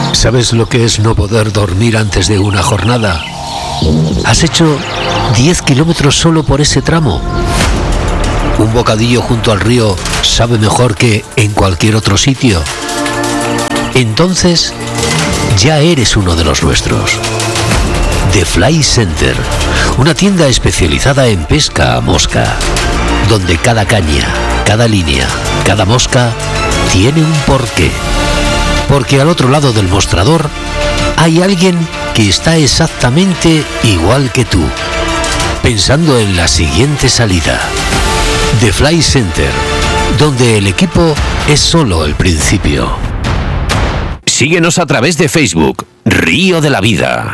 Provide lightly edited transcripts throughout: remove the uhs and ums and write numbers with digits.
¿Sabes lo que es no poder dormir antes de una jornada? ¿Has hecho 10 kilómetros solo por ese tramo? ¿Un bocadillo junto al río sabe mejor que en cualquier otro sitio? Entonces, ya eres uno de los nuestros. The Fly Center, una tienda especializada en pesca a mosca, donde cada caña, cada línea, cada mosca tiene un porqué. Porque al otro lado del mostrador hay alguien que está exactamente igual que tú, pensando en la siguiente salida. The Fly Center, donde el equipo es solo el principio. Síguenos a través de Facebook, Río de la Vida.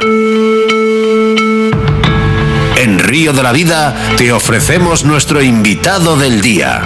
En Río de la Vida te ofrecemos nuestro invitado del día.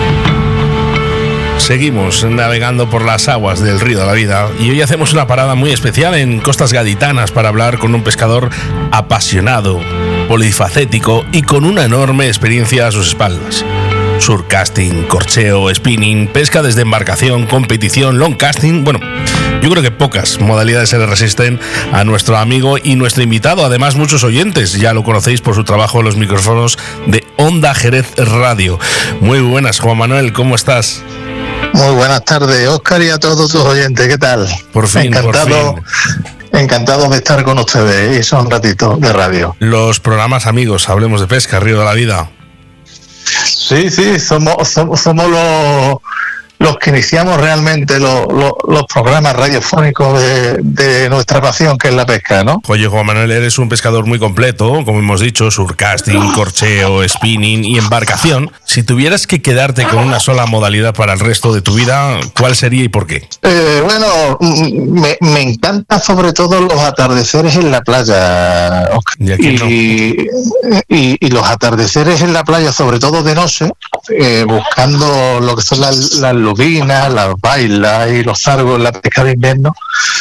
Seguimos navegando por las aguas del Río de la Vida y hoy hacemos una parada muy especial en Costas Gaditanas para hablar con un pescador apasionado, polifacético y con una enorme experiencia a sus espaldas. Surcasting, corcheo, spinning, pesca desde embarcación, competición, long casting. Bueno, yo creo que pocas modalidades se le resisten a nuestro amigo y nuestro invitado. Además, muchos oyentes ya lo conocéis por su trabajo en los micrófonos de Onda Jerez Radio. Muy buenas, Juan Manuel, ¿cómo estás? Muy buenas tardes, Óscar, y a todos tus oyentes. ¿Qué tal? Por fin, encantado, por fin. Encantado de estar con ustedes y son un ratito de radio. Los programas amigos, hablemos de pesca, Río de la Vida. Sí, somos los que iniciamos realmente los programas radiofónicos de nuestra pasión, que es la pesca, ¿no? Oye, Juan Manuel, eres un pescador muy completo, como hemos dicho, surcasting, corcheo, spinning y embarcación. Si tuvieras que quedarte con una sola modalidad para el resto de tu vida, ¿cuál sería y por qué? Bueno, me encanta sobre todo los atardeceres en la playa, Oscar. Y los atardeceres en la playa, sobre todo de noche, buscando lo que son las lubinas, las bailas y los sargos en la pesca de invierno.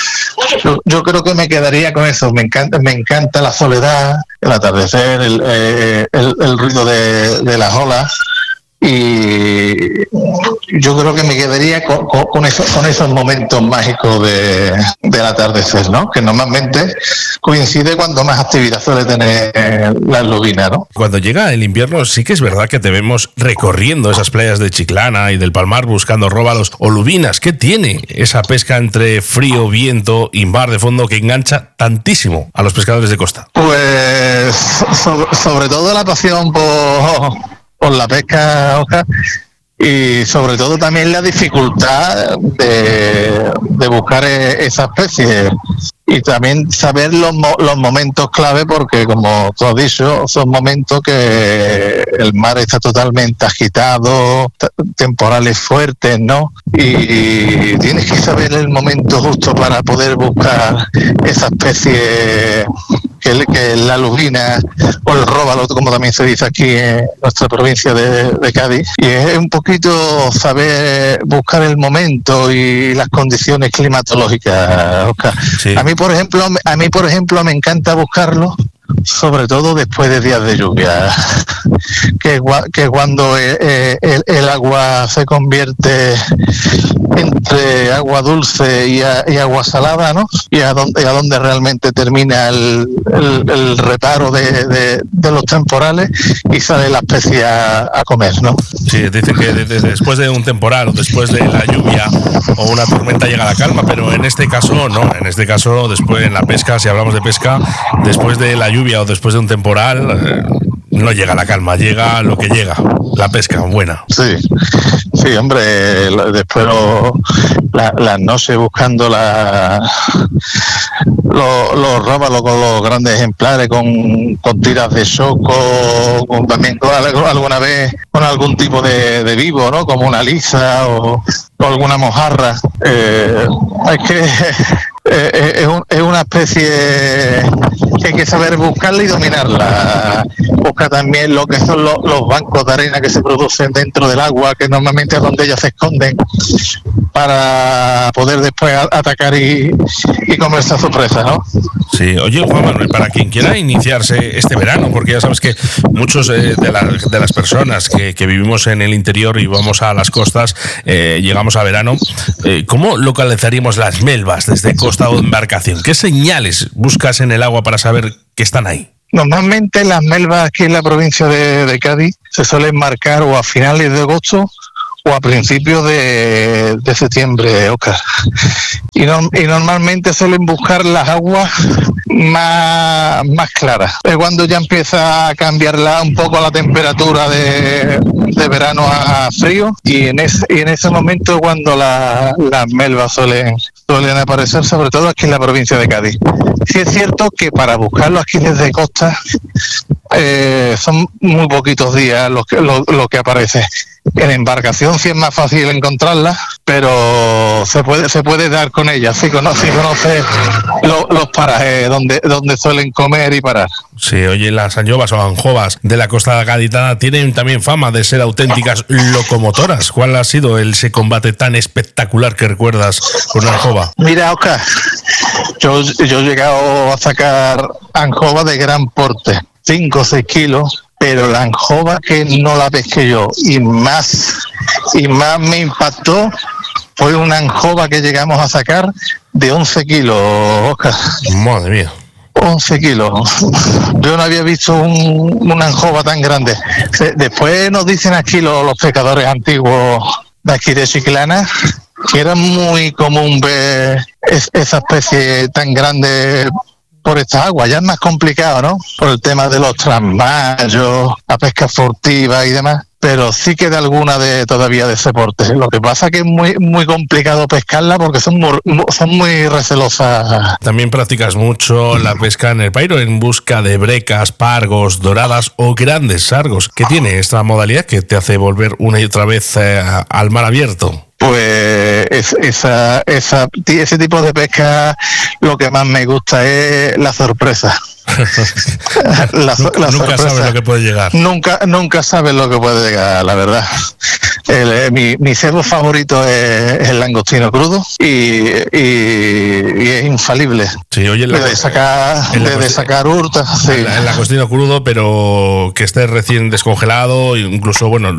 Yo creo que me quedaría con eso. Me encanta la soledad, el atardecer, el ruido de las olas. Y yo creo que me quedaría con esos momentos mágicos del atardecer, ¿no? Que normalmente coincide cuando más actividad suele tener la lubina, ¿no? Cuando llega el invierno sí que es verdad que te vemos recorriendo esas playas de Chiclana y del Palmar buscando róbalos o lubinas. ¿Qué tiene esa pesca entre frío, viento y mar de fondo que engancha tantísimo a los pescadores de costa? Pues sobre todo la pasión por la pesca, Oscar, y sobre todo también la dificultad de buscar esa especie y también saber los momentos clave, porque como tú has dicho, son momentos que el mar está totalmente agitado, temporales fuertes, ¿no? Y tienes que saber el momento justo para poder buscar esa especie que es la lubina o el róbalo, como también se dice aquí en nuestra provincia de Cádiz. Y es un poquito saber buscar el momento y las condiciones climatológicas, Oscar. Sí. A mí, por ejemplo, me encanta buscarlo, sobre todo después de días de lluvia, que cuando el agua se convierte entre agua dulce y agua salada, ¿no? Y a donde realmente termina el reparo de los temporales y sale la especie a comer, ¿no? Sí, dicen que después de un temporal o después de la lluvia o una tormenta llega la calma, pero en este caso no. En este caso, después en la pesca, si hablamos de pesca, después de la lluvia o después de un temporal, no llega la calma, llega lo que llega, la pesca buena. Sí, hombre, después las noches buscando los róbalos con los grandes ejemplares, con tiras de soco, también alguna vez con algún tipo de vivo, ¿no? Como una lisa o alguna mojarra. Es una especie que hay que saber buscarla y dominarla. Busca también lo que son los bancos de arena que se producen dentro del agua, que normalmente es donde ellas se esconden, para poder después atacar y comerse a su presa, ¿no? Sí, oye, Juan Manuel, para quien quiera iniciarse este verano, porque ya sabes que muchos de las personas que vivimos en el interior y vamos a las costas, llegamos a verano, ¿cómo localizaríamos las melvas desde costa estado de embarcación? ¿Qué señales buscas en el agua para saber que están ahí? Normalmente las melvas aquí en la provincia de Cádiz se suelen marcar o a finales de agosto o a principios de septiembre, Óscar. Y normalmente suelen buscar las aguas más claras. Es cuando ya empieza a cambiar un poco la temperatura de verano a frío, y en ese momento es cuando las melvas suelen aparecer, sobre todo aquí en la provincia de Cádiz. Sí es cierto que para buscarlo aquí desde costa son muy poquitos días lo que aparece. En embarcación sí es más fácil encontrarla, pero se puede dar con ella, si conoce los parajes donde suelen comer y parar. Sí, oye, las anjovas o anjovas de la costa gaditana tienen también fama de ser auténticas locomotoras. ¿Cuál ha sido ese combate tan espectacular que recuerdas con una anjova? Mira, Oscar, yo he llegado a sacar anjovas de gran porte, 5 o 6 kilos, pero la anjova que no la pesqué yo y más me impactó fue una anjova que llegamos a sacar de 11 kilos, Oscar. Madre mía. 11 kilos. Yo no había visto una anjova tan grande. Después nos dicen aquí los pescadores antiguos de aquí de Chiclana que era muy común ver esa especie tan grande por estas aguas. Ya es más complicado, ¿no? Por el tema de los trasmayos, la pesca furtiva y demás. Pero sí queda alguna todavía de ese porte. Lo que pasa es que es muy complicado pescarla porque son muy recelosas. También practicas mucho la pesca en el pairo en busca de brecas, pargos, doradas o grandes sargos. ¿Qué tiene esta modalidad que te hace volver una y otra vez al mar abierto? Pues ese tipo de pesca lo que más me gusta es la sorpresa. Nunca sabes lo que puede llegar. Nunca sabes lo que puede llegar, la verdad. Mi cebo favorito es el langostino crudo y es infalible. Sí, oye, de sacar hurtas. Sí. El langostino crudo, pero que esté recién descongelado, incluso lo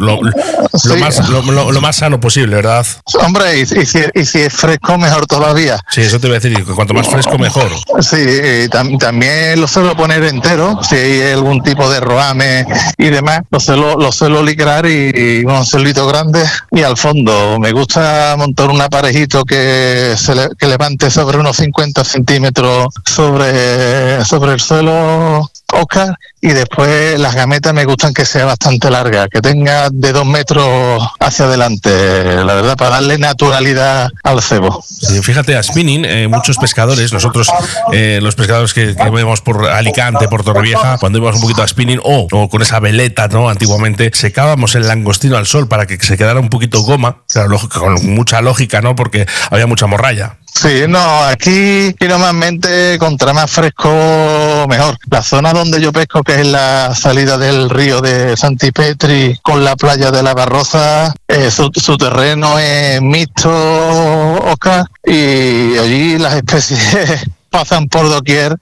más sano posible, ¿verdad? Hombre, y si es fresco, mejor todavía. Sí, eso te voy a decir, que cuanto más fresco, mejor. Sí, también lo suelo poner entero, si hay algún tipo de roame y demás, lo suelo licrar y un celito grande, y al fondo me gusta montar un aparejito que levante sobre unos 50 centímetros sobre el suelo, Óscar, y después las gametas me gustan que sea bastante larga, que tenga de 2 metros hacia adelante, la verdad, para darle naturalidad al cebo. Sí, fíjate, a spinning, muchos pescadores, nosotros los pescadores que vemos por Alicante, por Torrevieja, cuando íbamos un poquito a spinning o con esa veleta, ¿no? Antiguamente secábamos el langostino al sol para que se quedara un poquito goma, claro, con mucha lógica, ¿no? Porque había mucha morralla. Sí, no, aquí normalmente contra más fresco mejor. La zona donde yo pesco, que es la salida del río de Santipetri con la playa de la Barroza, su terreno es mixto, Óscar, y allí las especies pasan por doquier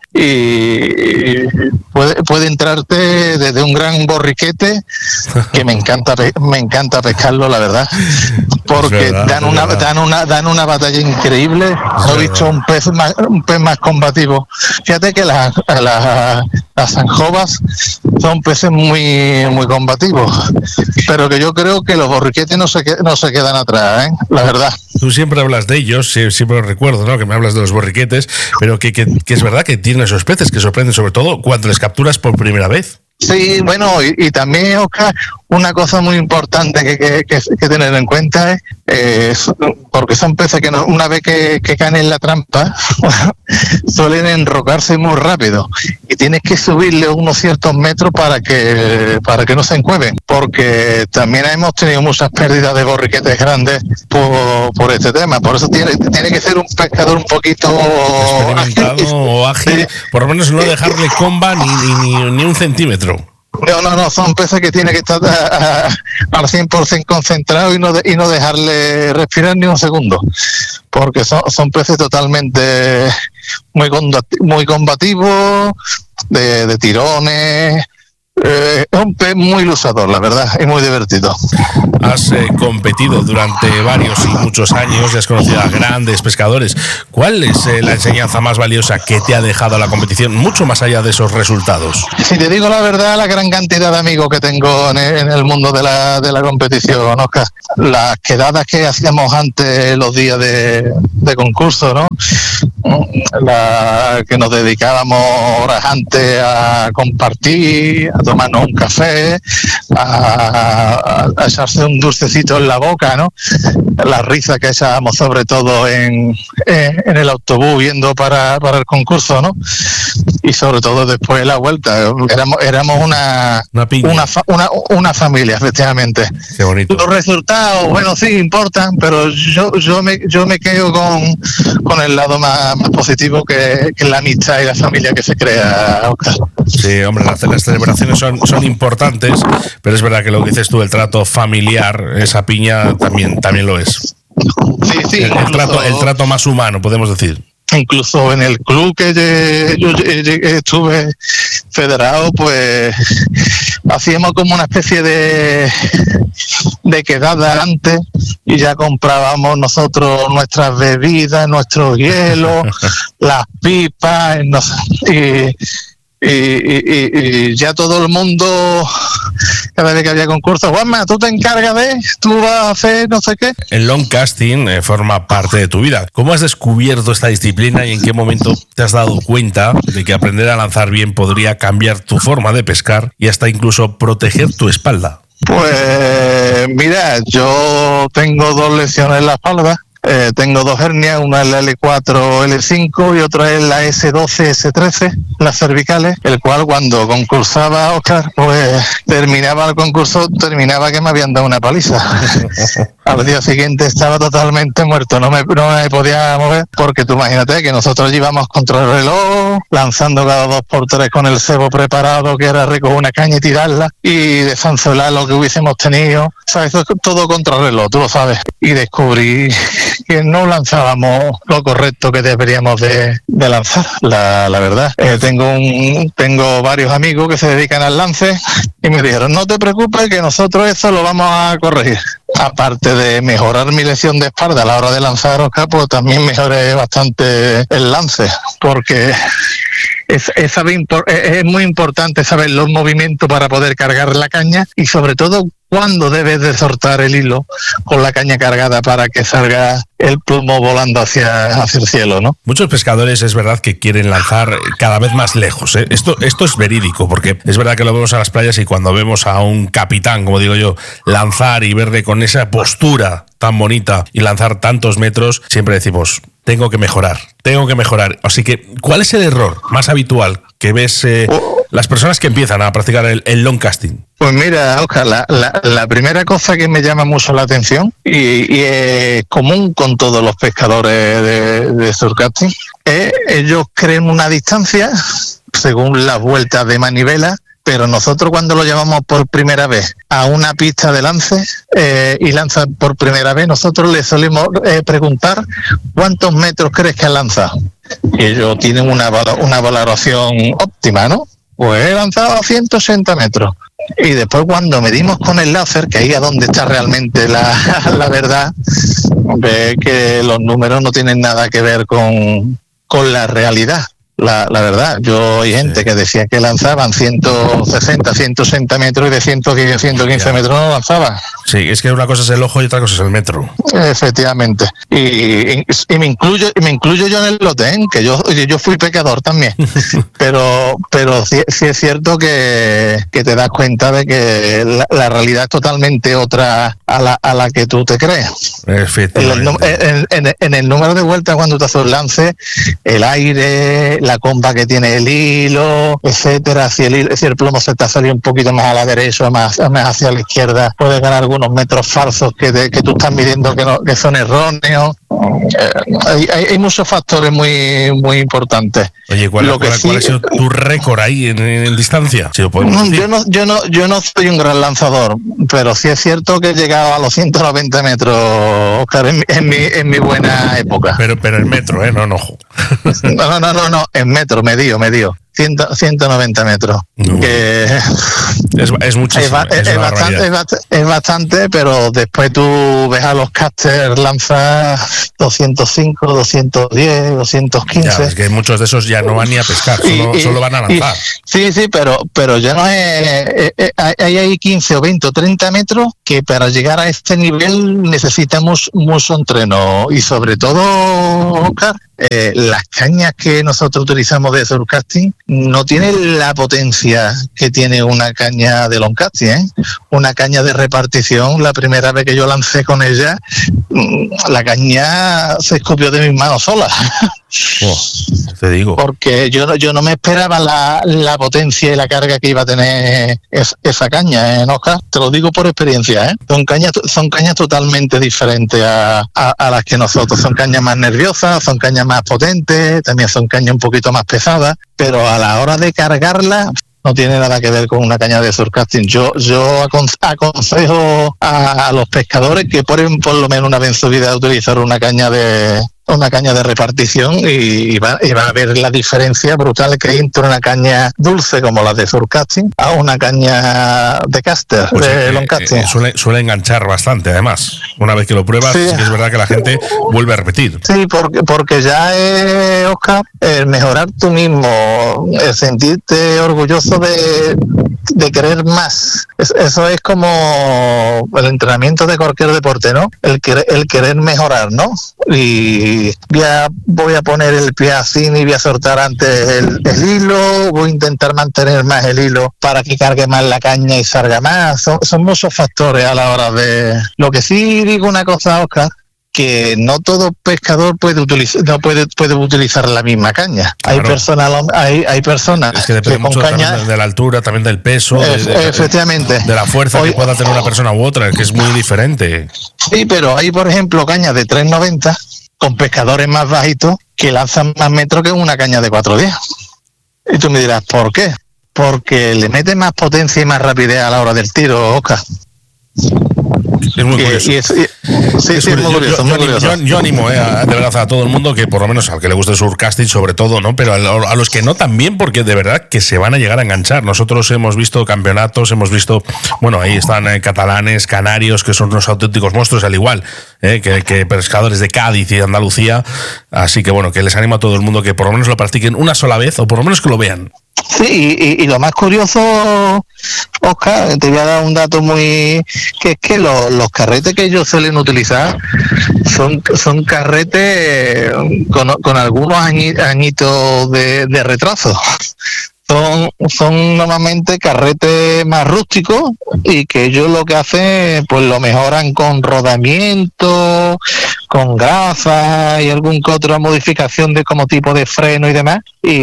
y puede entrarte desde un gran borriquete, que me encanta pescarlo, la verdad, porque dan una batalla increíble. No he visto un pez más combativo. Fíjate que las anjovas son peces muy combativos, pero que yo creo que los borriquetes no se quedan atrás, la verdad. Tú siempre hablas de ellos, siempre lo recuerdo, ¿no? Que me hablas de los borriquetes, pero que es verdad que tienen esos peces que sorprenden, sobre todo cuando les capturas por primera vez. Sí, bueno, y también, Óscar, una cosa muy importante que tener en cuenta es porque son peces que una vez que caen en la trampa suelen enrocarse muy rápido y tienes que subirle unos ciertos metros para que no se encueven, porque también hemos tenido muchas pérdidas de borriquetes grandes por este tema. Por eso tiene que ser un pescador un poquito experimentado o ágil, sí. Por lo menos no dejarle comba ni un centímetro. No, son peces que tienen que estar al 100% concentrados y no dejarle respirar ni un segundo, porque son peces totalmente muy combativos, de tirones, Es un pez muy lusador, la verdad, y muy divertido. Has competido durante varios y muchos años y has conocido a grandes pescadores. ¿Cuál es la enseñanza más valiosa que te ha dejado la competición, mucho más allá de esos resultados? Si te digo la verdad, la gran cantidad de amigos que tengo en el mundo de la competición, Oscar. Las quedadas que hacíamos antes, los días de concurso, ¿no? Que nos dedicábamos horas antes a compartir, a tomarnos un café, a echarse un dulcecito en la boca, ¿no? La risa que echábamos sobre todo en el autobús viendo para el concurso, ¿no? Y sobre todo después de la vuelta, éramos una familia, efectivamente. Qué bonito. Los resultados, bueno, sí importan, pero yo me quedo con el lado más positivo que la amistad y la familia que se crea, Oscar. Sí, hombre, las celebraciones son importantes, pero es verdad que lo que dices tú, el trato familiar, esa piña también lo es. Sí, el trato más humano, podemos decir. Incluso en el club que yo estuve federado, pues hacíamos como una especie de quedada antes y ya comprábamos nosotros nuestras bebidas, nuestros hielos, las pipas, y ya todo el mundo, cada vez que había concurso, Juanma, tú te encargas tú vas a hacer no sé qué. El long casting forma parte de tu vida. ¿Cómo has descubierto esta disciplina y en qué momento te has dado cuenta de que aprender a lanzar bien podría cambiar tu forma de pescar y hasta incluso proteger tu espalda? Pues mira, yo tengo 2 lesiones en la espalda. Tengo 2 hernias, una es la L4, L5 y otra es la S12, S13, las cervicales, el cual cuando concursaba, Oscar, pues terminaba el concurso, que me habían dado una paliza. Al día siguiente estaba totalmente muerto, no me podía mover, porque tú imagínate que nosotros íbamos contra el reloj, lanzando cada 2x3 con el cebo preparado, que era recoger una caña y tirarla, y desanzuelar lo que hubiésemos tenido. O sea, eso es todo contra el reloj, tú lo sabes. Y descubrí que no lanzábamos lo correcto que deberíamos de lanzar, la verdad. Tengo varios amigos que se dedican al lance y me dijeron, no te preocupes que nosotros eso lo vamos a corregir. Aparte de mejorar mi lesión de espalda a la hora de lanzar, Oscar, pues también mejoré bastante el lance, porque es muy importante saber los movimientos para poder cargar la caña y sobre todo cuándo debes de soltar el hilo con la caña cargada para que salga el plomo volando hacia el cielo, ¿no? Muchos pescadores es verdad que quieren lanzar cada vez más lejos, ¿eh? Esto es verídico, porque es verdad que lo vemos a las playas y cuando vemos a un capitán, como digo yo, lanzar y verle con esa postura tan bonita y lanzar tantos metros, siempre decimos, tengo que mejorar. Así que, ¿cuál es el error más habitual que ves las personas que empiezan a practicar el long casting? Pues mira, Oscar, la primera cosa que me llama mucho la atención y es común con todos los pescadores de surfcasting, es ellos creen una distancia según las vueltas de manivela, pero nosotros cuando lo llevamos por primera vez a una pista de lance y lanza por primera vez, nosotros le solemos preguntar ¿cuántos metros crees que has lanzado? Y ellos tienen una valoración óptima, ¿no? Pues he lanzado a 180 metros. Y después cuando medimos con el láser, que ahí es donde está realmente la verdad, ve que los números no tienen nada que ver con la realidad. La verdad, hay gente que decía que lanzaban 160, 160 metros y de 110, 115 metros no lanzaban. Sí, es que una cosa es el ojo y otra cosa es el metro. Efectivamente. Y me incluyo yo en el lote, ¿eh? Que yo fui pecador también. pero sí es cierto que te das cuenta de que la realidad es totalmente otra a la que tú te crees. Efectivamente. En el número de vueltas cuando te haces el lance, el aire, la comba que tiene el hilo, etcétera, si el plomo se te ha salido un poquito más a la derecha, más hacia la izquierda, puedes ganar algunos metros falsos que tú estás midiendo que son erróneos. Hay muchos factores muy muy importantes. Oye, ¿cuál ha sido tu récord ahí en distancia? Si lo podemos decir. Yo no soy un gran lanzador, pero sí es cierto que he llegado a los 190 metros, Oscar, en mi buena época. Pero en metro, no. No, en metro, medio. 190 metros. No. Es muchísimo. Es bastante, pero después tú ves a los casters lanzar 205, 210, 215. Ya, es que muchos de esos ya no van ni a pescar, solo van a lanzar. Sí, pero ya no es... Hay 15 o 20 o 30 metros que para llegar a este nivel necesitamos mucho entreno. Y sobre todo, Oscar, las cañas que nosotros utilizamos de surfcasting no tienen la potencia que tiene una caña de longcasting, ¿eh? Una caña de repartición, la primera vez que yo lancé con ella, la caña se escupió de mis manos sola. Te digo. Porque yo no me esperaba la potencia y la carga que iba a tener esa caña, Oscar. Te lo digo por experiencia, ¿eh? Son cañas totalmente diferentes a las que nosotros. Son cañas más nerviosas, son cañas más potentes, también son cañas un poquito más pesadas, pero a la hora de cargarla no tiene nada que ver con una caña de surfcasting. Yo aconsejo a los pescadores que por lo menos una vez en su vida utilizar una caña de repartición y va a ver la diferencia brutal que hay entre una caña dulce como la de surfcasting a una caña de caster, pues de longcasting. Suele enganchar bastante, además. Una vez que lo pruebas, sí es verdad que la gente vuelve a repetir. Sí, porque ya es, Oscar, el mejorar tú mismo, el sentirte orgulloso de querer más. Eso es como el entrenamiento de cualquier deporte, ¿no? El querer mejorar, ¿no? Y voy a poner el pie así y voy a soltar antes el hilo, voy a intentar mantener más el hilo para que cargue más la caña y salga más. Son muchos factores a la hora de... Lo que sí digo una cosa, Oscar, que no todo pescador puede utilizar la misma caña. Claro. Hay personas es que depende mucho caña, de la altura, también del peso, efectivamente, de la fuerza que pueda tener una persona u otra, que es muy diferente. Sí, pero hay, por ejemplo, cañas de 390 con pescadores más bajitos que lanzan más metros que una caña de 410. Y tú me dirás, ¿por qué? Porque le mete más potencia y más rapidez a la hora del tiro, Oscar. Es muy curioso. Es muy curioso. Yo animo de verdad a todo el mundo que por lo menos al que le guste el surfcasting sobre todo, ¿no? Pero a los que no también, porque de verdad que se van a llegar a enganchar. Nosotros hemos visto campeonatos, hemos visto, bueno, ahí están catalanes, canarios, que son unos auténticos monstruos, al igual que pescadores de Cádiz y de Andalucía. Así que bueno, que les animo a todo el mundo que por lo menos lo practiquen una sola vez o por lo menos que lo vean. Sí, y lo más curioso, Oscar, te voy a dar un dato que es que los carretes que ellos suelen utilizar son carretes con algunos añitos de retraso. Son normalmente carretes más rústicos y que ellos lo que hacen, pues lo mejoran con rodamiento, con gafas y algún que otra modificación de como tipo de freno y demás.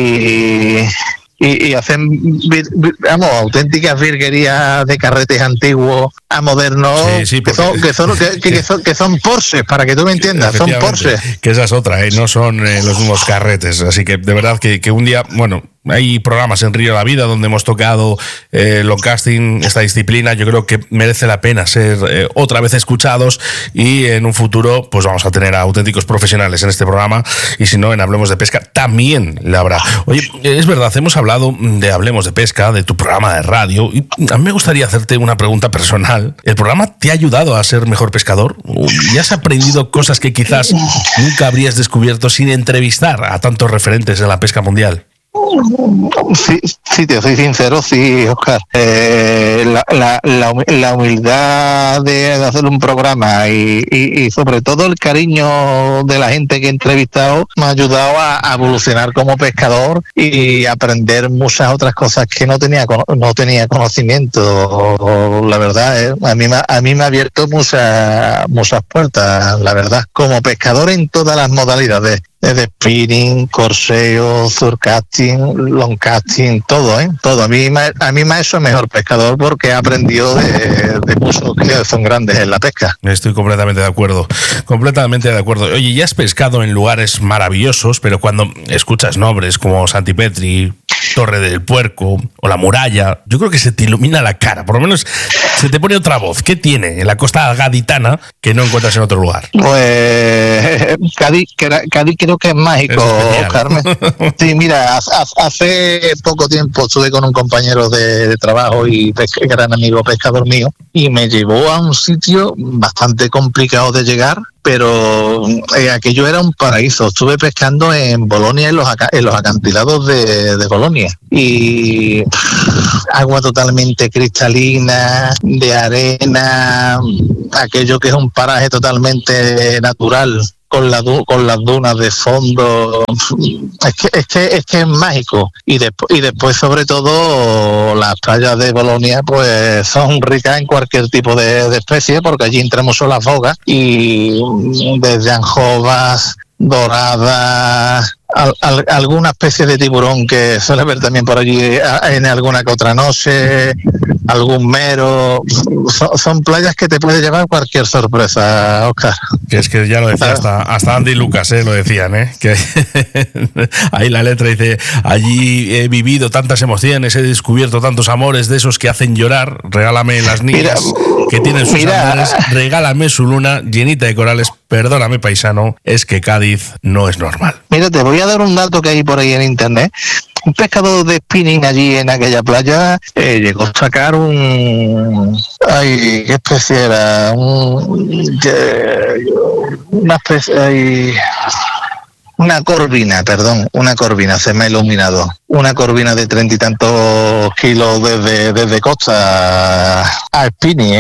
Y hacen, auténticas virguerías de carretes antiguos a modernos, sí, que son Porsches, para que tú me entiendas, son Porsches. Que esa es otra, no son los mismos carretes, así que de verdad que un día, bueno, hay programas en Río de la Vida donde hemos tocado longcasting, esta disciplina. Yo creo que merece la pena ser otra vez escuchados y en un futuro pues vamos a tener a auténticos profesionales en este programa y si no en Hablemos de Pesca también la habrá. Oye, es verdad, hemos hablado de Hablemos de Pesca, de tu programa de radio y a mí me gustaría hacerte una pregunta personal. ¿El programa te ha ayudado a ser mejor pescador? ¿Y has aprendido cosas que quizás nunca habrías descubierto sin entrevistar a tantos referentes de la pesca mundial? Sí, te soy sincero, sí, Oscar. La humildad de hacer un programa y sobre todo el cariño de la gente que he entrevistado me ha ayudado a evolucionar como pescador y aprender muchas otras cosas que no tenía conocimiento. La verdad, a mí me ha abierto muchas puertas, la verdad, como pescador en todas las modalidades. De spinning, corseo, surfcasting, longcasting, todo. A mí me ha hecho mejor pescador porque he aprendido de muchos que son grandes en la pesca. Estoy completamente de acuerdo. Oye, ya has pescado en lugares maravillosos, pero cuando escuchas nombres como Santi Petri, Torre del Puerco o la Muralla, yo creo que se te ilumina la cara, por lo menos se te pone otra voz. ¿Qué tiene en la costa gaditana que no encuentras en otro lugar? Pues Cádiz creo que es mágico, Carmen. Sí, mira, hace poco tiempo estuve con un compañero de trabajo y gran amigo pescador mío, y me llevó a un sitio bastante complicado de llegar, pero aquello era un paraíso. Estuve pescando en Bolonia, en los acantilados de Bolonia, y agua totalmente cristalina, de arena, aquello que es un paraje totalmente natural, con las dunas de fondo. Es que es mágico. Y después, sobre todo, las playas de Bolonia pues son ricas en cualquier tipo de especie, porque allí entramos a las bogas, y desde anjovas, doradas, alguna especie de tiburón que suele ver también por allí en alguna que otra noche, algún mero. Son playas que te puede llevar cualquier sorpresa, Óscar. Que es que ya lo decía hasta Andy y Lucas, lo decían, que ahí la letra dice: allí he vivido tantas emociones, he descubierto tantos amores, de esos que hacen llorar. Regálame las niñas que tienen sus amores, regálame su luna llenita de corales. Perdóname, paisano, es que Cádiz no es normal. Mira, te voy a dar un dato que hay por ahí en internet. Un pescador de spinning allí en aquella playa llegó a sacar ¿qué especie era? Una corvina, se me ha iluminado. Una corvina de 30 y tantos kilos desde costa a spinning,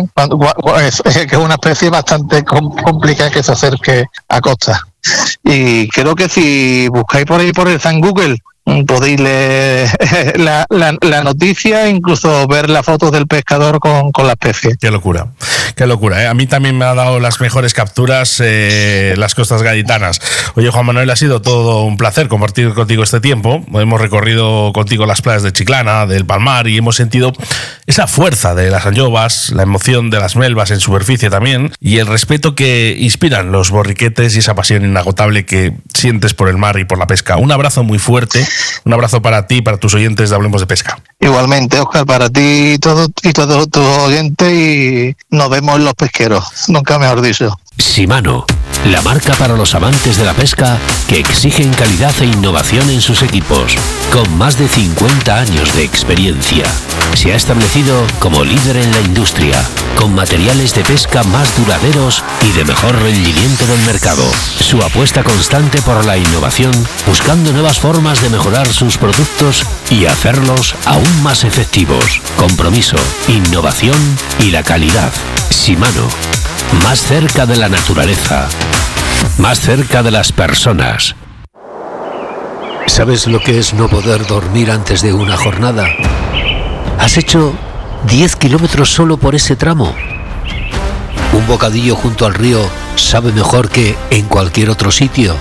que es una especie bastante complicada que se acerque a costa. Y creo que si buscáis por ahí por el San Google, podéis leer la noticia, incluso ver las fotos del pescador con la especie. Qué locura, qué locura. A mí también me ha dado las mejores capturas las costas gaditanas. Oye, Juan Manuel, ha sido todo un placer compartir contigo este tiempo. Hemos recorrido contigo las playas de Chiclana, del Palmar, y hemos sentido esa fuerza de las anjovas, la emoción de las melvas en superficie también, y el respeto que inspiran los borriquetes y esa pasión inagotable que sientes por el mar y por la pesca. Un abrazo muy fuerte. Un abrazo para ti y para tus oyentes de Hablemos de Pesca. Igualmente, Óscar, para ti y todos tus oyentes, y nos vemos en los pesqueros, nunca mejor dicho. Shimano, la marca para los amantes de la pesca que exigen calidad e innovación en sus equipos. Con más de 50 años de experiencia, se ha establecido como líder en la industria, con materiales de pesca más duraderos y de mejor rendimiento del mercado. Su apuesta constante por la innovación, buscando nuevas formas de mejorar sus productos y hacerlos aún más efectivos. Compromiso, innovación y la calidad. Shimano, más cerca de la naturaleza, más cerca de las personas. ¿Sabes lo que es no poder dormir antes de una jornada? ¿Has hecho 10 kilómetros solo por ese tramo? ¿Un bocadillo junto al río sabe mejor que en cualquier otro sitio?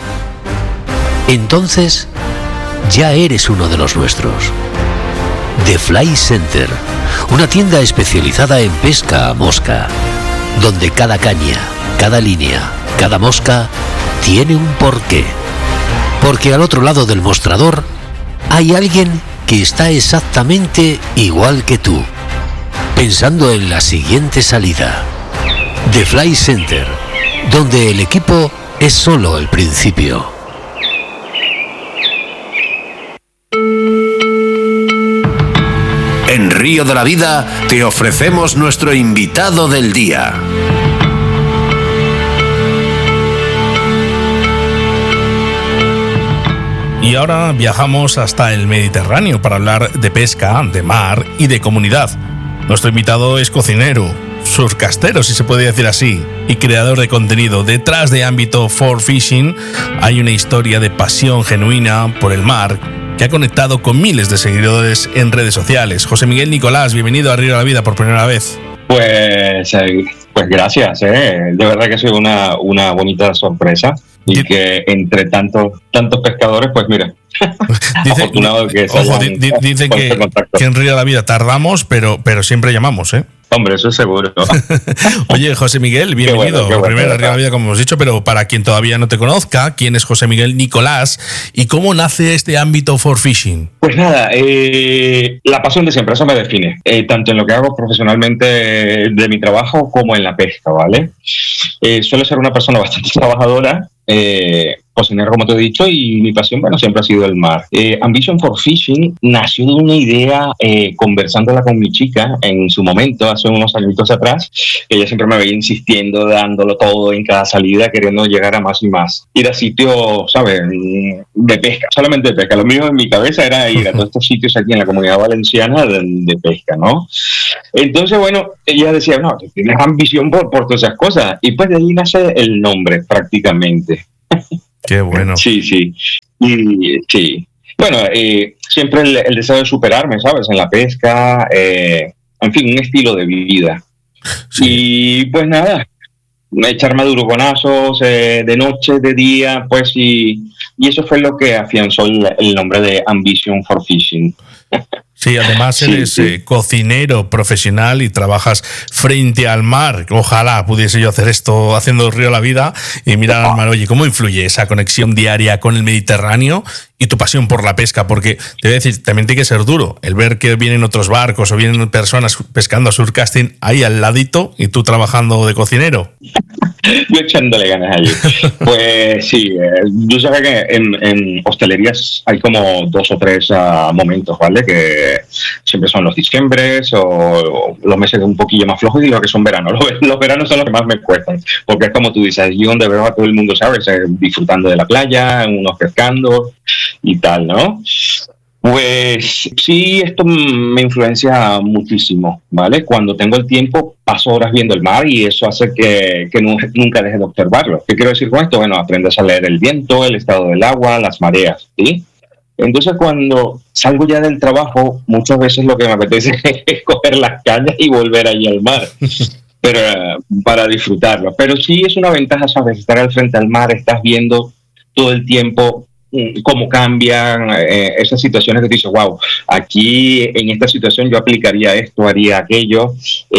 Entonces, ya eres uno de los nuestros. The Fly Center, una tienda especializada en pesca a mosca, donde cada caña, cada línea, cada mosca tiene un porqué. Porque al otro lado del mostrador hay alguien que está exactamente igual que tú, pensando en la siguiente salida. The Fly Center, donde el equipo es solo el principio. En Río de la Vida te ofrecemos nuestro invitado del día. Y ahora viajamos hasta el Mediterráneo para hablar de pesca, de mar y de comunidad. Nuestro invitado es cocinero, surfcastero, si se puede decir así, y creador de contenido. Detrás de Ámbito for Fishing hay una historia de pasión genuina por el mar que ha conectado con miles de seguidores en redes sociales. José Miguel Nicolás, bienvenido a Río de la Vida por primera vez. Pues gracias, de verdad que ha sido una bonita sorpresa, y que entre tantos pescadores, pues mira, afortunado que dicen que en Río de la Vida tardamos, pero siempre llamamos, Hombre, eso es seguro. Oye, José Miguel, bienvenido. Qué bueno, Primero, Arriba la Vida, como hemos dicho, pero para quien todavía no te conozca, ¿quién es José Miguel Nicolás y cómo nace este ámbito for fishing? Pues nada, la pasión de siempre, eso me define, tanto en lo que hago profesionalmente de mi trabajo como en la pesca, ¿vale? Suelo ser una persona bastante trabajadora, cocinero, como te he dicho, y mi pasión, bueno, siempre ha sido el mar. Ambition for Fishing nació de una idea conversándola con mi chica en su momento, hace unos añitos atrás. Ella siempre me veía insistiendo, dándolo todo en cada salida, queriendo llegar a más y más. Ir a sitios, ¿sabes?, de pesca, solamente de pesca. Lo mío en mi cabeza era ir a todos estos sitios aquí en la Comunidad Valenciana de pesca, ¿no? Entonces, bueno, ella decía, no, tienes ambición por todas esas cosas. Y pues de ahí nace el nombre, prácticamente. Qué bueno. Sí. Y, sí. Bueno, siempre el deseo de superarme, ¿sabes? En la pesca, en fin, un estilo de vida. Sí. Y pues nada, echarme durugonazos de noche, de día, pues y eso fue lo que afianzó el nombre de Ambition for Fishing. Sí, además eres cocinero profesional y trabajas frente al mar. Ojalá pudiese yo hacer esto haciendo el Río La Vida y mirar al mar. Oye, ¿cómo influye esa conexión diaria con el Mediterráneo y tu pasión por la pesca? Porque te voy a decir, también tiene que ser duro el ver que vienen otros barcos o vienen personas pescando a surcasting ahí al ladito y tú trabajando de cocinero. Yo echándole ganas allí. Pues sí, yo sé que en hostelerías hay como 2 o 3 momentos, ¿vale? Que siempre son los diciembres o los meses un poquillo más flojos y lo que son veranos. Los veranos son los que más me cuestan, porque es como tú dices, allí donde veo a todo el mundo, ¿sabes? Disfrutando de la playa, unos pescando y tal, ¿no? Pues sí, esto me influencia muchísimo, ¿vale? Cuando tengo el tiempo, paso horas viendo el mar y eso hace que nunca deje de observarlo. ¿Qué quiero decir con esto? Bueno, aprendes a leer el viento, el estado del agua, las mareas, ¿sí? Entonces, cuando salgo ya del trabajo, muchas veces lo que me apetece es coger las cañas y volver allí al mar, pero para disfrutarlo. Pero sí es una ventaja, ¿sabes? Estar al frente al mar, estás viendo todo el tiempo cómo cambian esas situaciones que te dices, wow, aquí en esta situación yo aplicaría esto, haría aquello,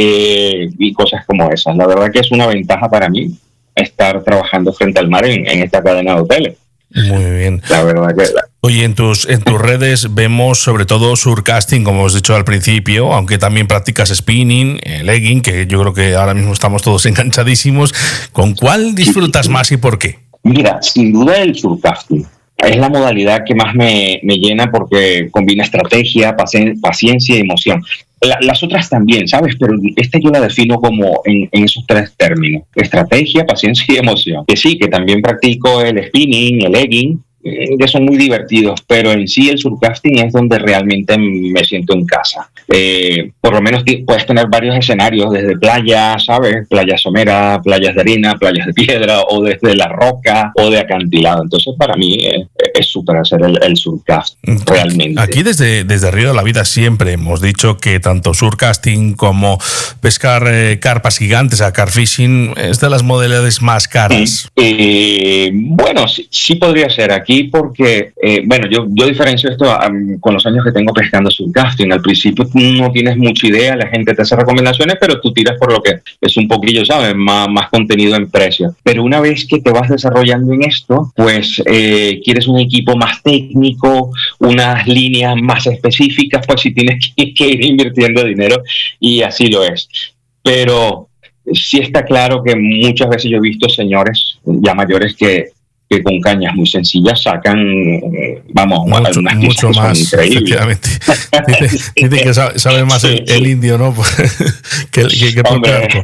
y cosas como esas. La verdad que es una ventaja para mí estar trabajando frente al mar en esta cadena de hoteles. Muy bien. La verdad que... Oye, en tus redes vemos sobre todo surcasting, como os he dicho al principio, aunque también practicas spinning, legging, que yo creo que ahora mismo estamos todos enganchadísimos. ¿Con cuál disfrutas más y por qué? Mira, sin duda el surcasting. Es la modalidad que más me llena porque combina estrategia, paciencia y emoción. Las otras también, ¿sabes? Pero esta yo la defino como en esos 3 términos. Estrategia, paciencia y emoción. Que sí, que también practico el spinning, el legging, que son muy divertidos, pero en sí el surcasting es donde realmente me siento en casa. Por lo menos puedes tener varios escenarios, desde playas, ¿sabes? Playas someras, playas de arena, playas de piedra, o desde la roca, o de acantilado. Entonces, para mí es súper hacer el surcasting, realmente. Aquí desde Río La Vida siempre hemos dicho que tanto surcasting como pescar carpas gigantes, a carfishing, es de las modalidades más caras. Bueno, sí podría ser aquí porque, bueno, yo diferencio esto con los años que tengo pescando surcasting. Al principio tú no tienes mucha idea, la gente te hace recomendaciones, pero tú tiras por lo que es un poquillo, ¿sabes? Más contenido en precio. Pero una vez que te vas desarrollando en esto, pues quieres un equipo más técnico, unas líneas más específicas, pues sí tienes que ir invirtiendo dinero y así lo es. Pero sí está claro que muchas veces yo he visto señores ya mayores que con cañas muy sencillas sacan, vamos, mucho más, efectivamente. Dice que sabe más el indio, ¿no? que por barco.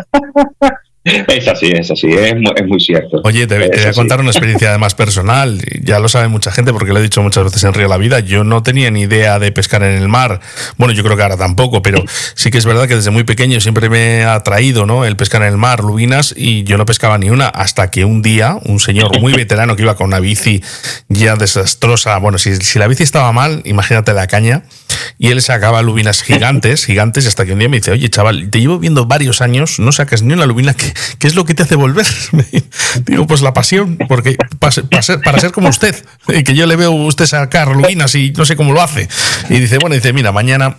Es así, es muy cierto. Oye, te voy a contar una experiencia además personal. Ya lo sabe mucha gente porque lo he dicho muchas veces en Río La Vida. Yo no tenía ni idea de pescar en el mar. Bueno, yo creo que ahora tampoco, pero sí que es verdad que desde muy pequeño siempre me ha atraído, ¿no?, el pescar en el mar, lubinas, y yo no pescaba ni una hasta que un día un señor muy veterano que iba con una bici ya desastrosa. Bueno, si la bici estaba mal, imagínate la caña. y él sacaba lubinas gigantes, y hasta que un día me dice, oye, chaval, te llevo viendo varios años, no sacas ni una lubina, ¿qué es lo que te hace volver? Digo, pues la pasión, porque para ser como usted, que yo le veo a usted sacar lubinas y no sé cómo lo hace. Y dice, mira, mañana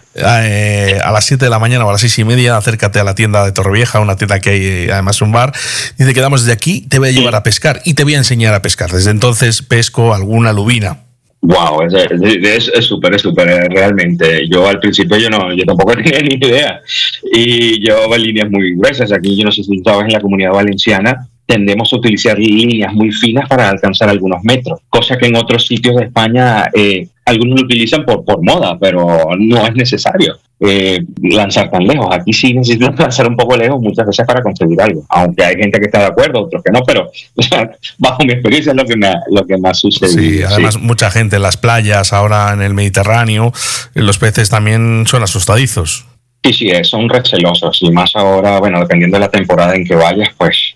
a las 7 de la mañana o a las 6:30, acércate a la tienda de Torrevieja, una tienda que hay además un bar. Dice, quedamos desde aquí, te voy a llevar a pescar y te voy a enseñar a pescar. Desde entonces pesco alguna lubina. Wow, es súper, realmente. Yo al principio yo tampoco tenía ni idea. Y llevaba líneas muy gruesas. Aquí, yo no sé si sabes, en la Comunidad Valenciana tendemos a utilizar líneas muy finas para alcanzar algunos metros, cosa que en otros sitios de España algunos lo utilizan por moda, pero no es necesario lanzar tan lejos. Aquí sí necesitas lanzar un poco lejos muchas veces para conseguir algo, aunque hay gente que está de acuerdo, otros que no, pero o sea, bajo mi experiencia es lo que me ha sucedido. Sí, además mucha gente en las playas, ahora en el Mediterráneo, los peces también son asustadizos. Sí, son recelosos, y más ahora, bueno, dependiendo de la temporada en que vayas, pues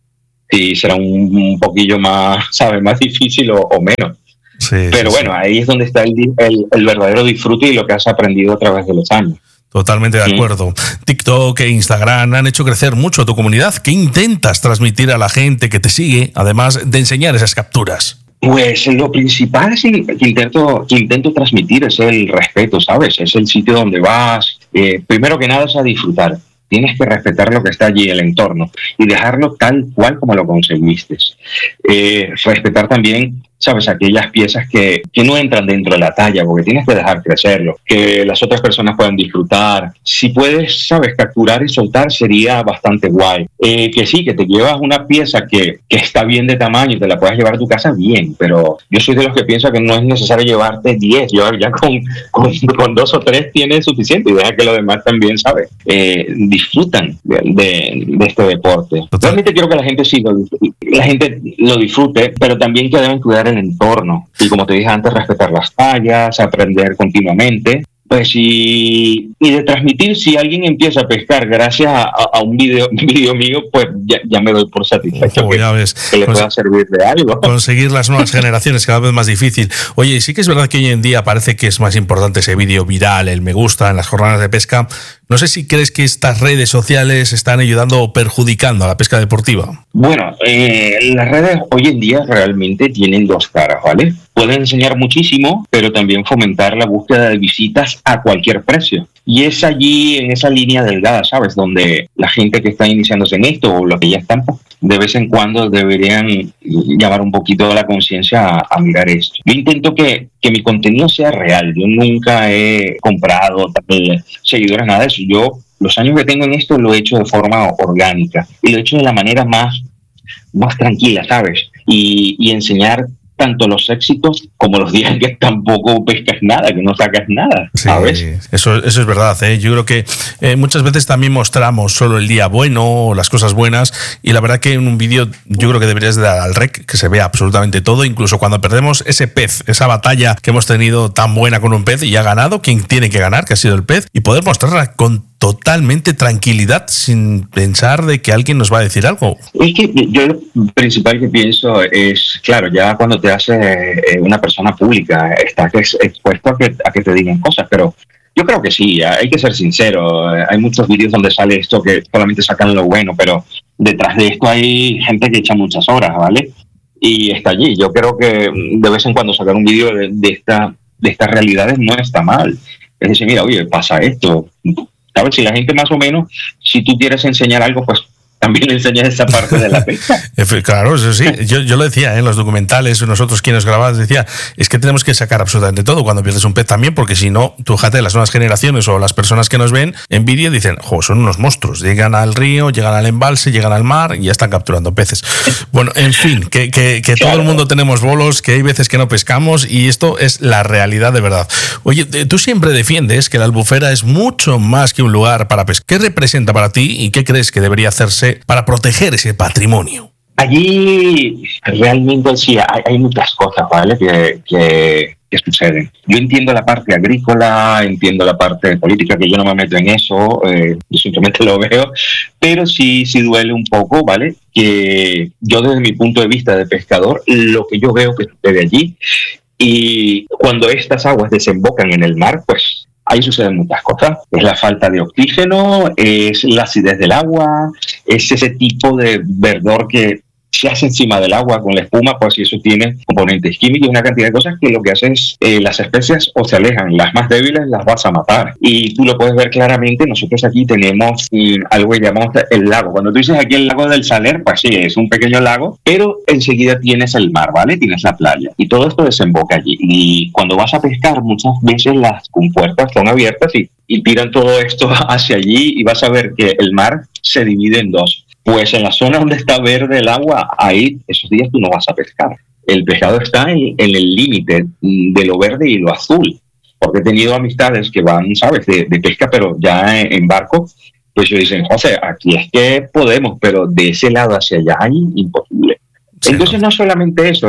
sí será un poquillo más, ¿sabes?, más difícil o menos. Sí, pero bueno, ahí es donde está el verdadero disfrute y lo que has aprendido a través de los años. Totalmente de acuerdo. TikTok e Instagram han hecho crecer mucho tu comunidad. ¿Qué intentas transmitir a la gente que te sigue, además de enseñar esas capturas? Pues lo principal que intento transmitir es el respeto, ¿sabes? Es el sitio donde vas. Primero que nada es a disfrutar. Tienes que respetar lo que está allí, el entorno, y dejarlo tal cual como lo conseguiste. Respetar también, ¿sabes?, aquellas piezas que no entran dentro de la talla, porque tienes que dejar crecerlo, que las otras personas puedan disfrutar. Si puedes, ¿sabes?, capturar y soltar, sería bastante guay. Que sí, que te llevas una pieza que está bien de tamaño y te la puedas llevar a tu casa, bien, pero yo soy de los que piensa que no es necesario llevarte 10, yo ya con 2 o 3 tienes suficiente, y deja que los demás también, ¿sabes?, disfrutan de este deporte. Realmente quiero que la gente lo disfrute, pero también que deben cuidar el entorno. Y como te dije antes, respetar las tallas, aprender continuamente. Pues y de transmitir, si alguien empieza a pescar gracias a un video mío, pues ya me doy por satisfecho ya ves, que le pueda servir de algo. Conseguir las nuevas generaciones cada vez más difícil. Oye, sí que es verdad que hoy en día parece que es más importante ese vídeo viral, el me gusta en las jornadas de pesca. No sé si crees que estas redes sociales están ayudando o perjudicando a la pesca deportiva. Bueno, las redes hoy en día realmente tienen dos caras, ¿vale? Pueden enseñar muchísimo, pero también fomentar la búsqueda de visitas a cualquier precio. Y es allí, en esa línea delgada, ¿sabes?, donde la gente que está iniciándose en esto, o los que ya están, de vez en cuando deberían llamar un poquito la conciencia a mirar esto. Yo intento que mi contenido sea real. Yo nunca he comprado seguidores, nada de eso. Yo, los años que tengo en esto, lo he hecho de forma orgánica y lo he hecho de la manera más tranquila, ¿sabes? Y enseñar tanto los éxitos como los días que tampoco pescas nada, que no sacas nada, ¿sabes? Sí, eso es verdad, ¿eh? Yo creo que muchas veces también mostramos solo el día bueno o las cosas buenas, y la verdad que en un vídeo yo creo que deberías de dar al rec, que se vea absolutamente todo, incluso cuando perdemos ese pez, esa batalla que hemos tenido tan buena con un pez y ha ganado quien tiene que ganar, que ha sido el pez, y poder mostrarla con totalmente tranquilidad sin pensar de que alguien nos va a decir algo. Es que yo lo principal que pienso es, claro, ya cuando te haces una persona pública, estás expuesto a que te digan cosas, pero yo creo que sí, hay que ser sincero. Hay muchos vídeos donde sale esto que solamente sacan lo bueno, pero detrás de esto hay gente que echa muchas horas, ¿vale? Y está allí. Yo creo que de vez en cuando sacar un vídeo de estas realidades no está mal. Es decir, mira, oye, pasa esto. ¿Sabes? Si la gente más o menos, si tú quieres enseñar algo, pues también enseñas esa parte de la pesca. Claro, eso sí. Yo lo decía en los documentales, nosotros quienes grabamos, decía, es que tenemos que sacar absolutamente todo cuando pierdes un pez también, porque si no, tú fíjate, las nuevas generaciones o las personas que nos ven en vídeo dicen, son unos monstruos, llegan al río, llegan al embalse, llegan al mar y ya están capturando peces. Bueno, en fin, que claro, todo el mundo tenemos bolos, que hay veces que no pescamos, y esto es la realidad de verdad. Oye, tú siempre defiendes que la Albufera es mucho más que un lugar para pescar. ¿Qué representa para ti y qué crees que debería hacerse para proteger ese patrimonio? Allí realmente sí hay muchas cosas, ¿vale?, que suceden. Yo entiendo la parte agrícola, entiendo la parte política, que yo no me meto en eso, yo simplemente lo veo, pero sí duele un poco, ¿vale?, que yo desde mi punto de vista de pescador, lo que yo veo que sucede allí Y cuando estas aguas desembocan en el mar, pues ahí suceden muchas cosas. Es la falta de oxígeno, es la acidez del agua, es ese tipo de verdor que se hace encima del agua con la espuma, pues si eso tiene componentes químicos y una cantidad de cosas que lo que hace es las especies o se alejan, las más débiles las vas a matar. Y tú lo puedes ver claramente, nosotros aquí tenemos algo que llamamos el lago. Cuando tú dices aquí el lago del Saler, pues sí, es un pequeño lago, pero enseguida tienes el mar, ¿vale? Tienes la playa y todo esto desemboca allí. Y cuando vas a pescar, muchas veces las compuertas son abiertas y tiran todo esto hacia allí y vas a ver que el mar se divide en dos. Pues en la zona donde está verde el agua, ahí esos días tú no vas a pescar. El pescado está en el límite de lo verde y lo azul. Porque he tenido amistades que van, ¿sabes?, de pesca, pero ya en barco. Pues ellos dicen, José, aquí es que podemos, pero de ese lado hacia allá, imposible. Sí. Entonces no solamente eso,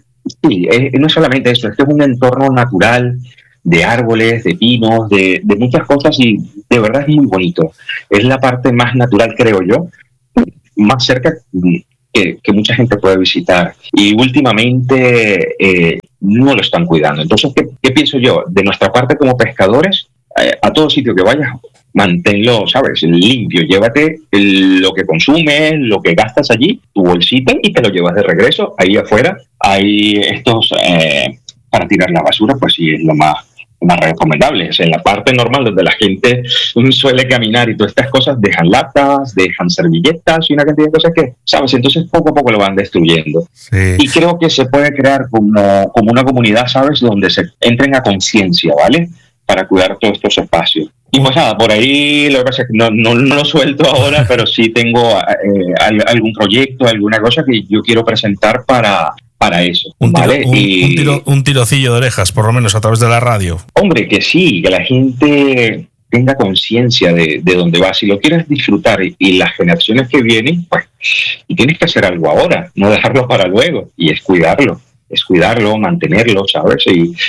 no solamente eso, es que es un entorno natural de árboles, de pinos, de muchas cosas y de verdad es muy bonito. Es la parte más natural, creo yo, más cerca que mucha gente puede visitar y últimamente no lo están cuidando. Entonces, ¿qué pienso yo? De nuestra parte como pescadores, a todo sitio que vayas, manténlo, ¿sabes?, limpio. Llévate lo que consumes, lo que gastas allí, tu bolsita y te lo llevas de regreso. Ahí afuera hay estos para tirar la basura, pues sí, es lo más recomendable. Es en la parte normal donde la gente suele caminar y todas estas cosas, dejan latas, dejan servilletas y una cantidad de cosas que, ¿sabes? Entonces poco a poco lo van destruyendo. Sí. Y creo que se puede crear como una comunidad, ¿sabes?, donde se entren a conciencia, ¿vale?, para cuidar todos estos espacios. Y pues nada, por ahí lo que pasa es que no lo suelto ahora, pero sí tengo algún proyecto, alguna cosa que yo quiero presentar para eso, ¿vale? Un tirocillo de orejas, por lo menos a través de la radio. Hombre, que sí, que la gente tenga conciencia de dónde va. Si lo quieres disfrutar y las generaciones que vienen, pues y tienes que hacer algo ahora, no dejarlo para luego. Y es cuidarlo, mantenerlo, ¿sabes?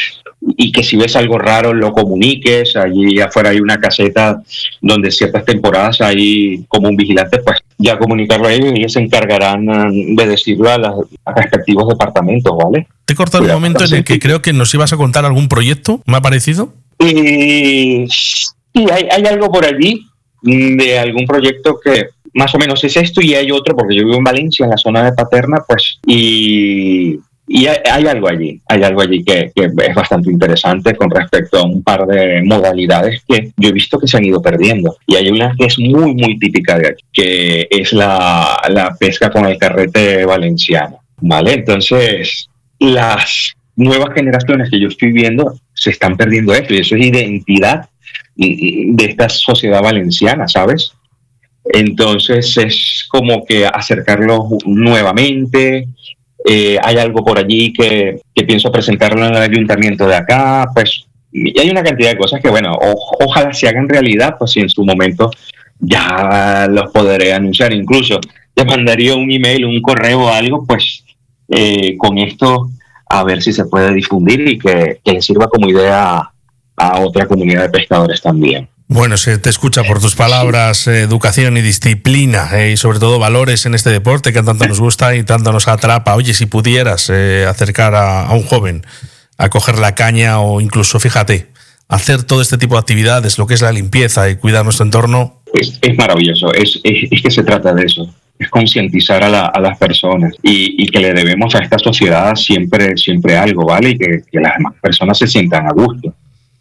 Y que si ves algo raro lo comuniques. Allí afuera hay una caseta donde ciertas temporadas hay como un vigilante, pues ya comunicarlo a ellos y ellos se encargarán de decirlo a los respectivos departamentos, ¿vale? Te he cortado un momento en el que creo que nos ibas a contar algún proyecto, ¿me ha parecido? Sí, hay algo por allí de algún proyecto que más o menos es esto y hay otro, porque yo vivo en Valencia, en la zona de Paterna, pues y hay algo allí que es bastante interesante con respecto a un par de modalidades que yo he visto que se han ido perdiendo. Y hay una que es muy, muy típica de aquí, que es la pesca con el carrete valenciano, ¿vale? Entonces, las nuevas generaciones que yo estoy viendo se están perdiendo esto, y eso es identidad de esta sociedad valenciana, ¿sabes? Entonces, es como que acercarlos nuevamente. Hay algo por allí que pienso presentarlo en el ayuntamiento de acá, pues, y hay una cantidad de cosas que, bueno, ojalá se hagan realidad, pues si en su momento ya los podré anunciar. Incluso te mandaría un email, un correo o algo, pues, con esto, a ver si se puede difundir y que sirva como idea a otra comunidad de pescadores también. Bueno, se te escucha por tus palabras educación y disciplina y sobre todo valores en este deporte que tanto nos gusta y tanto nos atrapa. Oye, si pudieras acercar a un joven a coger la caña o incluso, fíjate, hacer todo este tipo de actividades, lo que es la limpieza y cuidar nuestro entorno. Es maravilloso, es que se trata de eso, es concientizar a las personas y que le debemos a esta sociedad siempre algo, ¿vale? Y que las demás personas se sientan a gusto.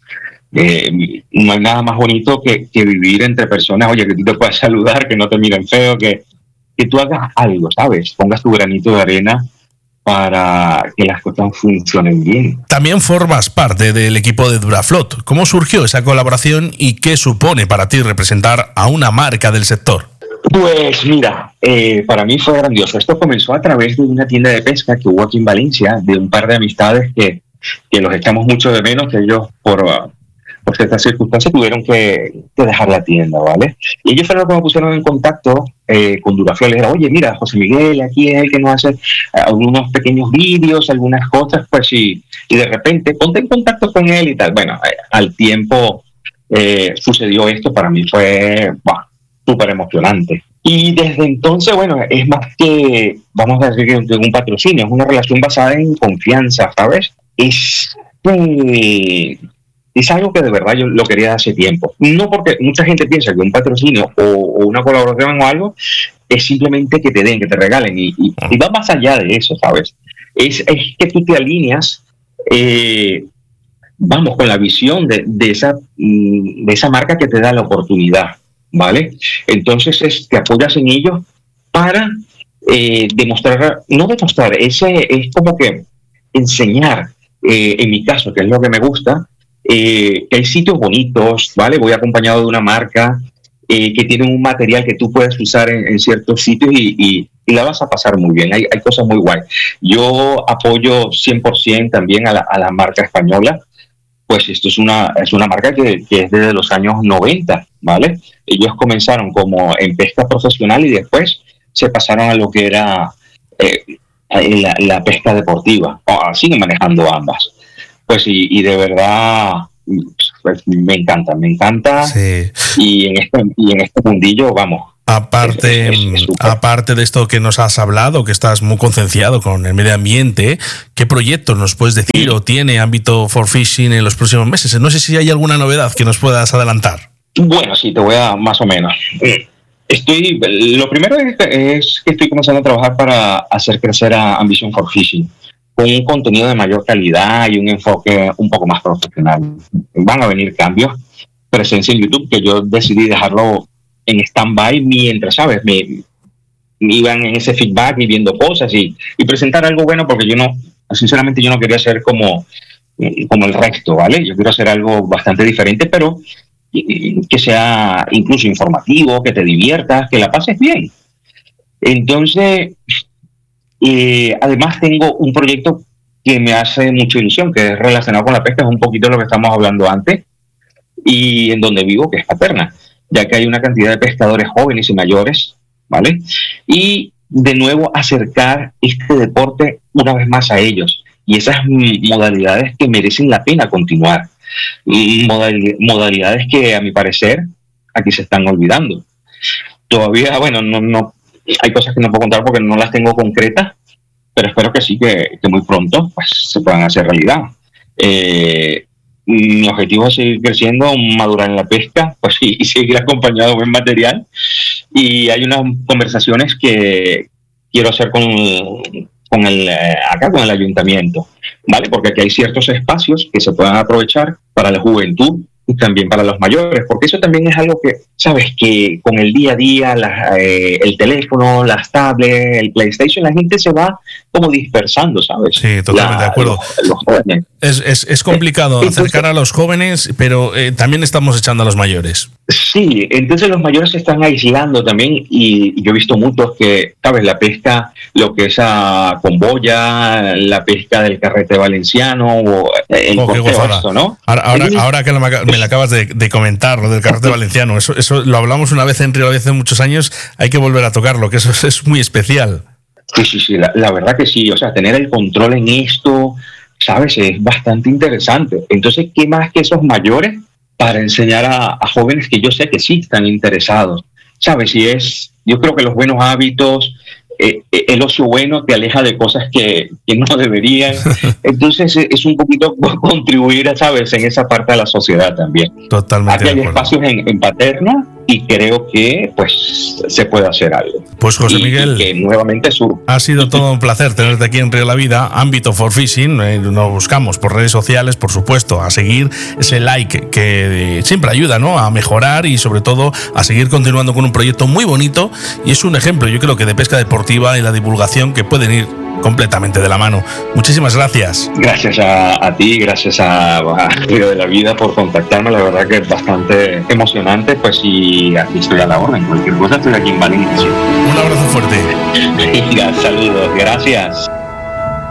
No hay nada más bonito que vivir entre personas, oye, que tú te puedas saludar, que no te miren feo, que tú hagas algo, ¿sabes? Pongas tu granito de arena para que las cosas funcionen bien. También formas parte del equipo de Duraflot. ¿Cómo surgió esa colaboración y qué supone para ti representar a una marca del sector? Pues mira, para mí fue grandioso. Esto comenzó a través de una tienda de pesca que hubo aquí en Valencia, de un par de amistades que los echamos mucho de menos, que ellos por ciertas circunstancias tuvieron que dejar la tienda, ¿vale? Y ellos fueron los que me pusieron en contacto con Duraflot. Les dijeron, oye, mira, José Miguel, aquí es el que nos hace algunos pequeños vídeos, algunas cosas, pues y de repente ponte en contacto con él y tal. Bueno, al tiempo sucedió esto, para mí fue súper emocionante. Y desde entonces, bueno, es más que, vamos a decir que un patrocinio, es una relación basada en confianza, ¿sabes? es algo que de verdad yo lo quería hace tiempo. No porque mucha gente piensa que un patrocinio o una colaboración o algo es simplemente que te den, que te regalen, y va más allá de eso, ¿sabes? Es que tú te alineas, vamos, con la visión de esa marca que te da la oportunidad, ¿vale? Entonces te apoyas en ellos para es como que enseñar, en mi caso, que es lo que me gusta, que hay sitios bonitos, ¿vale? Voy acompañado de una marca que tiene un material que tú puedes usar en ciertos sitios y la vas a pasar muy bien. Hay cosas muy guay. Yo apoyo 100% también a la marca española. Pues esto es una marca que es desde los años 90, ¿vale? Ellos comenzaron como en pesca profesional y después se pasaron a lo que era la pesca deportiva. Siguen manejando ambas. Pues y de verdad, pues, me encanta. Sí. Y en este mundillo, vamos. Aparte de esto que nos has hablado, que estás muy concienciado con el medio ambiente, ¿qué proyectos nos puedes decir o tiene Ámbito for Fishing en los próximos meses? No sé si hay alguna novedad que nos puedas adelantar. Bueno, sí, te voy a más o menos. Lo primero es que estoy comenzando a trabajar para hacer crecer a Ambition for Fishing con un contenido de mayor calidad y un enfoque un poco más profesional. Van a venir cambios, presencia en YouTube, que yo decidí dejarlo en stand-by mientras, ¿sabes? Me iban en ese feedback y viendo cosas y presentar algo bueno, porque sinceramente yo no quería ser como el resto, ¿vale? Yo quiero hacer algo bastante diferente, pero que sea incluso informativo, que te diviertas, que la pases bien. Entonces, además tengo un proyecto que me hace mucha ilusión, que es relacionado con la pesca, es un poquito lo que estamos hablando antes, y en donde vivo, que es Paterna, ya que hay una cantidad de pescadores jóvenes y mayores, ¿vale? Y de nuevo acercar este deporte una vez más a ellos, y esas modalidades que merecen la pena continuar, modalidades que a mi parecer aquí se están olvidando. Todavía, bueno, no hay cosas que no puedo contar porque no las tengo concretas, pero espero que sí, que muy pronto pues se puedan hacer realidad. Mi objetivo es seguir creciendo, madurar en la pesca, pues y seguir acompañado de buen material. Y hay unas conversaciones que quiero hacer con el ayuntamiento, ¿vale? Porque aquí hay ciertos espacios que se puedan aprovechar para la juventud y también para los mayores, porque eso también es algo que, sabes, que con el día a día, el teléfono, las tablets, el PlayStation, la gente se va como dispersando, ¿sabes? Sí, totalmente de acuerdo. Los jóvenes. Es complicado acercar a los jóvenes, pero también estamos echando a los mayores. Sí, entonces los mayores se están aislando también y yo he visto muchos que, ¿sabes? La pesca, lo que es con boya, la pesca del carrete valenciano o el corteo, ¿no? Ahora que me la acabas de comentar, lo del carrete valenciano, eso lo hablamos una vez en Río hace muchos años, hay que volver a tocarlo, que eso es muy especial. Sí, la verdad que sí, o sea, tener el control en esto, ¿sabes? Es bastante interesante. Entonces, ¿qué más que esos mayores para enseñar a jóvenes que yo sé que sí están interesados? ¿Sabes? Yo creo que los buenos hábitos, el ocio bueno te aleja de cosas que no deberían. Entonces, es un poquito contribuir, ¿sabes? En esa parte de la sociedad también. Totalmente. Aquí hay espacios en Paterna y creo que pues se puede hacer algo. Pues José Miguel, que nuevamente ha sido todo un placer tenerte aquí en Río de la Vida. Ámbito for Fishing, nos buscamos por redes sociales, por supuesto, a seguir ese like que siempre ayuda, ¿no?, a mejorar y sobre todo a seguir continuando con un proyecto muy bonito, y es un ejemplo, yo creo que de pesca deportiva y la divulgación que pueden ir completamente de la mano. Muchísimas gracias. Gracias a ti, gracias a Río de la Vida por contactarme, la verdad que es bastante emocionante, pues, y aquí estoy a la orden, cualquier cosa estoy aquí en Valencia. Un abrazo fuerte. Venga, saludos, gracias.